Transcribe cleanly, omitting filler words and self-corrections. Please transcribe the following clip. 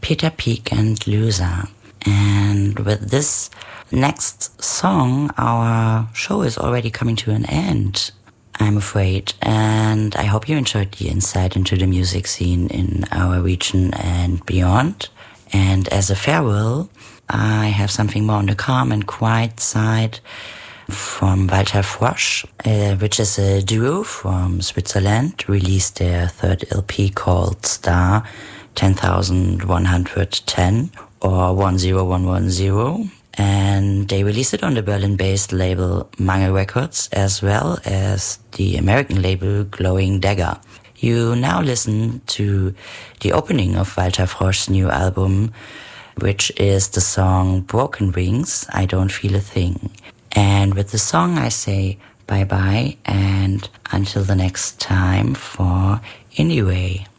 Peter Peak and Lusa. And with this next song, our show is already coming to an end, I'm afraid. And I hope you enjoyed the insight into the music scene in our region and beyond. And as a farewell, I have something more on the calm and quiet side from Walter Frosch, which is a duo from Switzerland, released their third LP called Star 10,110 or 10110. And they released it on the Berlin-based label Mangel Records as well as the American label Glowing Dagger. You now listen to the opening of Walter Frosch's new album, which is the song Broken Wings, I Don't Feel a Thing. And with the song I say bye-bye and until the next time for Anyway.